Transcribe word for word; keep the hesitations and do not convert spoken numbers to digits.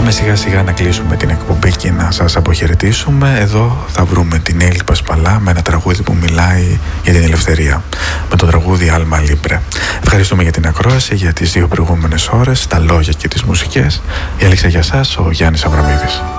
Πάμε σιγά σιγά να κλείσουμε την εκπομπή και να σας αποχαιρετήσουμε. Εδώ θα βρούμε την Έλλη Πασπαλά με ένα τραγούδι που μιλάει για την ελευθερία, με το τραγούδι Alma Libre. Ευχαριστούμε για την ακρόαση, για τις δύο προηγούμενες ώρες, τα λόγια και τις μουσικές. Η Αλήθεια για σας, ο Γιάννης Αβραμίδης.